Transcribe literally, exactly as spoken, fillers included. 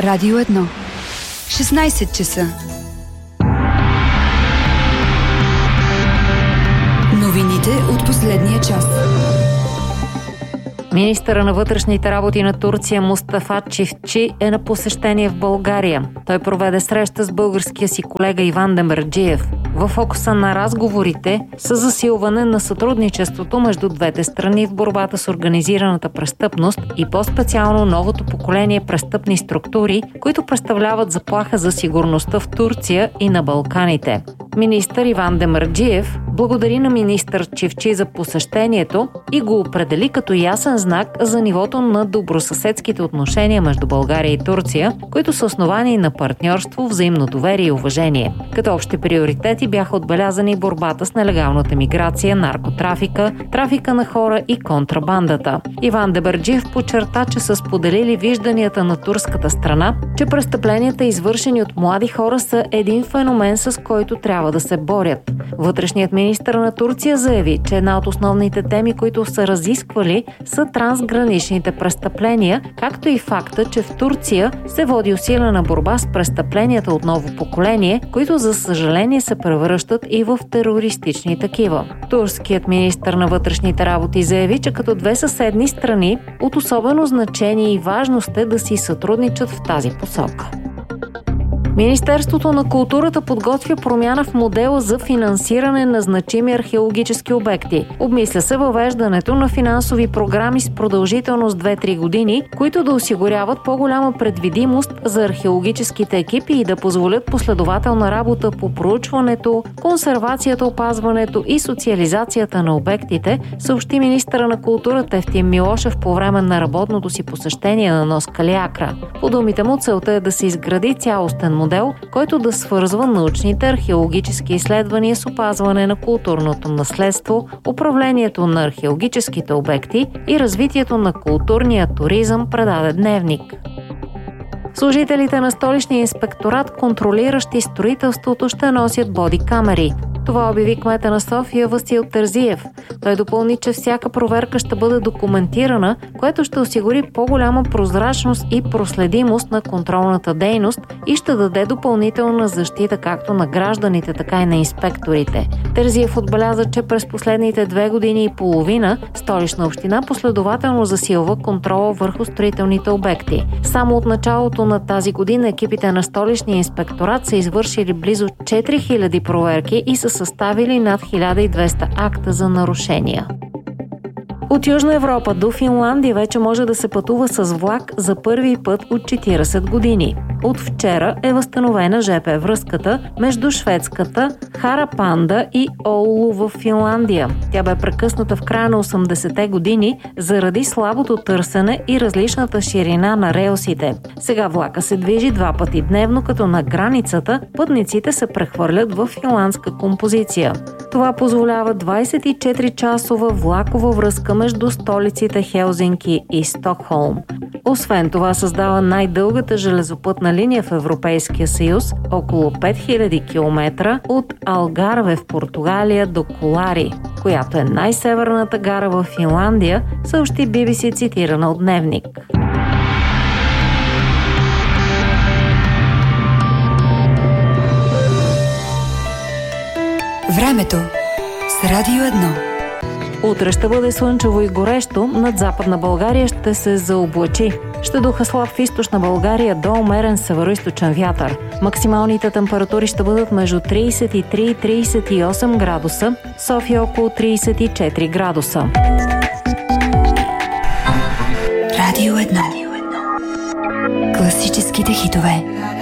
Радио едно. шестнайсет часа. Новините от последния час. Министъра на вътрешните работи на Турция Мустафа Чифчи е на посещение в България. Той проведе среща с българския си колега Иван Демерджиев. В фокуса на разговорите са засилване на сътрудничеството между двете страни в борбата с организираната престъпност и по-специално новото поколение престъпни структури, които представляват заплаха за сигурността в Турция и на Балканите. Министър Иван Демерджиев благодари на министър Чифчи за посещението и го определи като ясен знак за нивото на добросъседските отношения между България и Турция, които са основани на партньорство, взаимно доверие и уважение. Като общи приоритети бяха отбелязани борбата с нелегалната миграция, наркотрафика, трафика на хора и контрабандата. Иван Демерджиев подчерта, че са споделили вижданията на турската страна, че престъпленията, извършени от млади хора, са един феномен, с който трябва да се борят. Вътрешният министър на Турция заяви, че една от основните теми, които са разисквали, са трансграничните престъпления, както и факта, че в Турция се води усилена борба с престъпленията от ново поколение, които за съжаление се превръщат и в терористични такива. Турският министър на вътрешните работи заяви, че като две съседни страни от особено значение и важност е да си сътрудничат в тази посока. Министерството на културата подготвя промяна в модела за финансиране на значими археологически обекти. Обмисля се въвеждането на финансови програми с продължителност две-три години, които да осигуряват по-голяма предвидимост за археологическите екипи и да позволят последователна работа по проучването, консервацията, опазването и социализацията на обектите, съобщи министъра на културата Евтим Милошев по време на работното си посещение на нос Калиакра. По думите му, целта е да се изгради цялостен модел, модел, който да свързва научните археологически изследвания с опазване на културното наследство, управлението на археологическите обекти и развитието на културния туризъм, предаде Дневник. Служителите на столичния инспекторат, контролиращи строителството, ще носят бодикамери. Това обяви кмета на София Васил Терзиев. Той допълни, че всяка проверка ще бъде документирана, което ще осигури по-голяма прозрачност и проследимост на контролната дейност и ще даде допълнителна защита както на гражданите, така и на инспекторите. Терзиев отбеляза, че през последните две години и половина Столична община последователно засилва контрола върху строителните обекти. Само от началото на тази година екипите на Столичния инспекторат са извършили близо четири хиляди проверки и са съставили над хиляда и двеста акта за нарушения. От Южна Европа до Финландия вече може да се пътува с влак за първи път от четирийсет години. От вчера е възстановена жп връзката между шведската Харапанда и Оулу в Финландия. Тя бе прекъсната в края на осемдесетте години заради слабото търсене и различната ширина на релсите. Сега влака се движи два пъти дневно, като на границата пътниците се прехвърлят в финландска композиция. Това позволява двайсет и четири часова влакова връзка между столиците Хелзинки и Стокхолм. Освен това създава най-дългата железопътна линия в Европейския съюз, около пет хиляди километра от Алгарве в Португалия до Колари, която е най-северната гара в Финландия, съобщи Би Би Си, цитирана от Дневник. Времето с Радио едно. Утре ще бъде слънчево и горещо, над Западна България ще се заоблачи. Ще духа слаб в източна България до умерен североизточен вятър. Максималните температури ще бъдат между трийсет и три и трийсет и осем градуса, София около трийсет и четири градуса. Радио едно. Класическите хитове.